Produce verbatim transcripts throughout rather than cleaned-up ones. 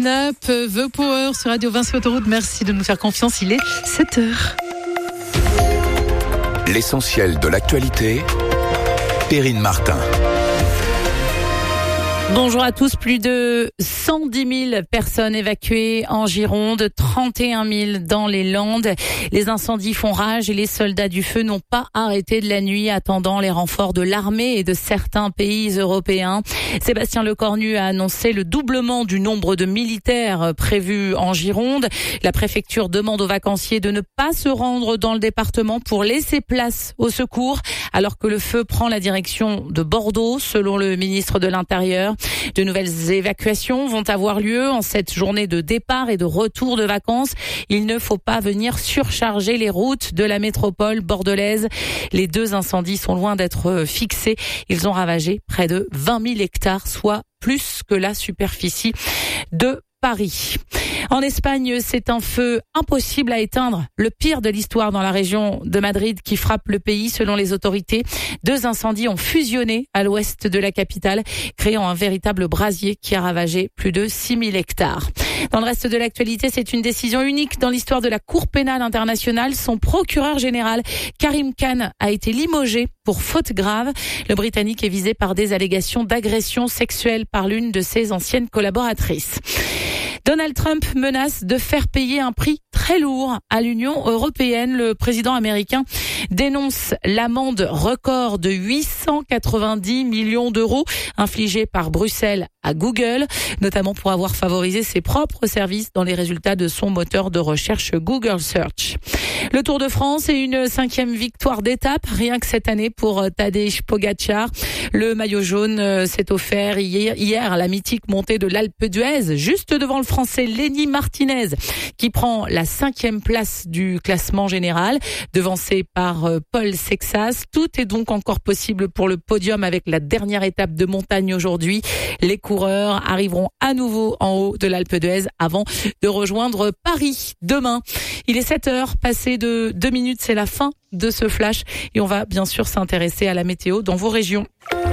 Snap, The Power sur Radio Vinci Autoroute. Merci de nous faire confiance, il est sept heures. L'essentiel de l'actualité, Perrine Martin. Bonjour à tous, plus de cent dix mille personnes évacuées en Gironde, trente et un mille dans les Landes. Les incendies font rage et les soldats du feu n'ont pas arrêté de la nuit, attendant les renforts de l'armée et de certains pays européens. Sébastien Lecornu a annoncé le doublement du nombre de militaires prévus en Gironde. La préfecture demande aux vacanciers de ne pas se rendre dans le département pour laisser place au secours, alors que le feu prend la direction de Bordeaux, selon le ministre de l'Intérieur. De nouvelles évacuations vont avoir lieu en cette journée de départ et de retour de vacances. Il ne faut pas venir surcharger les routes de la métropole bordelaise. Les deux incendies sont loin d'être fixés. Ils ont ravagé près de vingt mille hectares, soit plus que la superficie de Paris. En Espagne, c'est un feu impossible à éteindre, le pire de l'histoire dans la région de Madrid qui frappe le pays selon les autorités. Deux incendies ont fusionné à l'ouest de la capitale, créant un véritable brasier qui a ravagé plus de six mille hectares. Dans le reste de l'actualité, c'est une décision unique dans l'histoire de la Cour pénale internationale. Son procureur général, Karim Khan, a été limogé pour faute grave. Le Britannique est visé par des allégations d'agression sexuelle par l'une de ses anciennes collaboratrices. Donald Trump menace de faire payer un prix très lourd à l'Union européenne. Le président américain dénonce l'amende record de huit cent quatre-vingt-dix millions d'euros infligée par Bruxelles à Google, notamment pour avoir favorisé ses propres services dans les résultats de son moteur de recherche Google Search. Le Tour de France est une cinquième victoire d'étape, rien que cette année pour Tadej Pogačar. Le maillot jaune s'est offert hier, hier à la mythique montée de l'Alpe d'Huez, juste devant le Français Lenny Martinez, qui prend la cinquième place du classement général, devancé par Paul Sexas. Tout est donc encore possible pour le podium avec la dernière étape de montagne aujourd'hui. Les coureurs arriveront à nouveau en haut de l'Alpe d'Huez avant de rejoindre Paris demain. Il est sept heures, passé de deux minutes, c'est la fin de ce flash et on va bien sûr s'intéresser à la météo dans vos régions.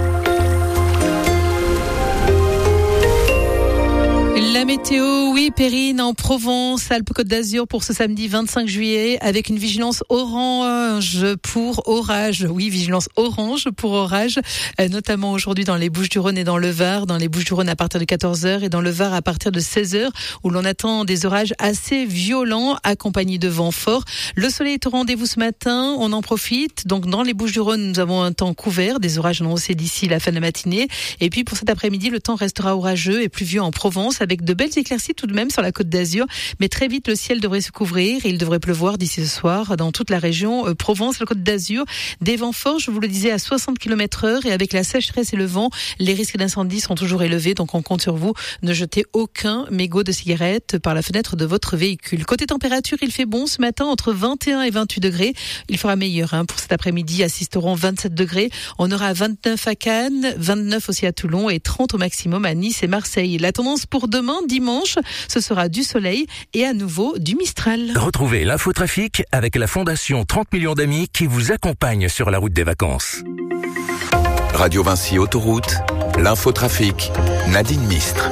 La météo, oui, Perrine, en Provence, Alpes-Côte d'Azur pour ce samedi vingt-cinq juillet, avec une vigilance orange pour orage. Oui, vigilance orange pour orage, notamment aujourd'hui dans les Bouches-du-Rhône et dans le Var. Dans les Bouches-du-Rhône à partir de quatorze heures et dans le Var à partir de seize heures, où l'on attend des orages assez violents accompagnés de vents forts. Le soleil est au rendez-vous ce matin, on en profite. Donc dans les Bouches-du-Rhône, nous avons un temps couvert, des orages annoncés d'ici la fin de la matinée. Et puis pour cet après-midi, le temps restera orageux et pluvieux en Provence, avec de belles éclaircies tout de même sur la Côte d'Azur, mais très vite le ciel devrait se couvrir et il devrait pleuvoir d'ici ce soir dans toute la région euh, Provence, la Côte d'Azur. Des vents forts, je vous le disais, à soixante kilomètres heure, et avec la sécheresse et le vent, les risques d'incendie sont toujours élevés, donc on compte sur vous. Ne jetez aucun mégot de cigarette par la fenêtre de votre véhicule. Côté température, il fait bon ce matin, entre vingt et un et vingt-huit degrés. Il fera meilleur hein, pour cet après-midi, assisteront vingt-sept degrés. On aura vingt-neuf à Cannes, vingt-neuf aussi à Toulon et trente au maximum à Nice et Marseille. La tendance pour demain, dimanche, ce sera du soleil et à nouveau du Mistral. Retrouvez l'infotrafic avec la Fondation trente millions d'amis qui vous accompagne sur la route des vacances. Radio Vinci Autoroute, l'infotrafic, Nadine Mistre.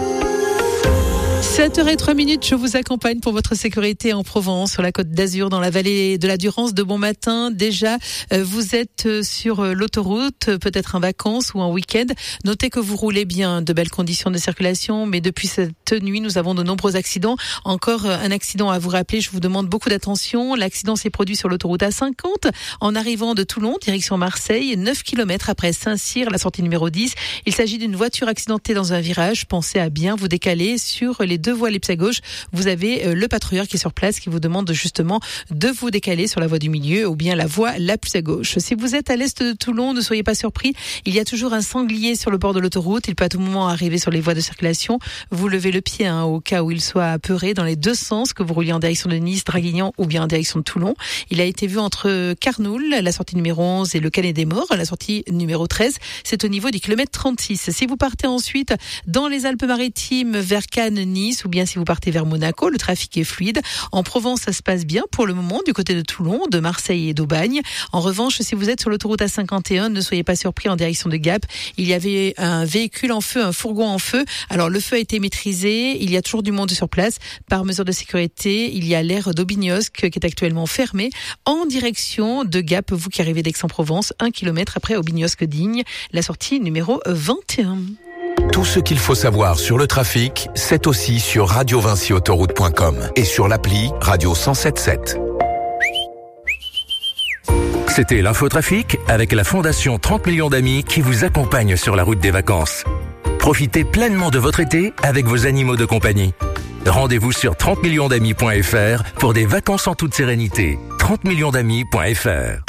sept heures zéro trois minutes, je vous accompagne pour votre sécurité en Provence, sur la Côte d'Azur, dans la vallée de la Durance. De bon matin, déjà, vous êtes sur l'autoroute, peut-être en vacances ou en week-end. Notez que vous roulez bien, de belles conditions de circulation, mais depuis cette nuit, nous avons de nombreux accidents. Encore un accident à vous rappeler, je vous demande beaucoup d'attention. L'accident s'est produit sur l'autoroute A cinquante, en arrivant de Toulon, direction Marseille, neuf kilomètres après Saint-Cyr, la sortie numéro dix. Il s'agit d'une voiture accidentée dans un virage. Pensez à bien vous décaler sur les deux voies ellipse à gauche. Vous avez le patrouilleur qui est sur place, qui vous demande justement de vous décaler sur la voie du milieu ou bien la voie la plus à gauche. Si vous êtes à l'est de Toulon, ne soyez pas surpris. Il y a toujours un sanglier sur le bord de l'autoroute. Il peut à tout moment arriver sur les voies de circulation. Vous levez le pied hein, au cas où il soit apeuré dans les deux sens, que vous rouliez en direction de Nice, Draguignan ou bien en direction de Toulon. Il a été vu entre Carnoul, la sortie numéro onze, et le Canet des Morts, la sortie numéro treize. C'est au niveau du kilomètre trente-six. Si vous partez ensuite dans les Alpes-Maritimes vers Cannes, Nice, Nice ou bien si vous partez vers Monaco, le trafic est fluide. En Provence, ça se passe bien pour le moment du côté de Toulon, de Marseille et d'Aubagne. En revanche, si vous êtes sur l'autoroute A cinquante et un, ne soyez pas surpris en direction de Gap. Il y avait un véhicule en feu, un fourgon en feu. Alors le feu a été maîtrisé, il y a toujours du monde sur place. Par mesure de sécurité, il y a l'aire d'Aubignosc qui est actuellement fermée en direction de Gap, vous qui arrivez d'Aix-en-Provence, un kilomètre après Aubignosc-Digne, la sortie numéro vingt et un. Tout ce qu'il faut savoir sur le trafic, c'est aussi sur radio vinci autoroute point com et sur l'appli Radio cent sept sept. C'était l'infotrafic avec la Fondation trente millions d'amis qui vous accompagne sur la route des vacances. Profitez pleinement de votre été avec vos animaux de compagnie. Rendez-vous sur trente millions d'amis point f r pour des vacances en toute sérénité. trente millions d'amis point f r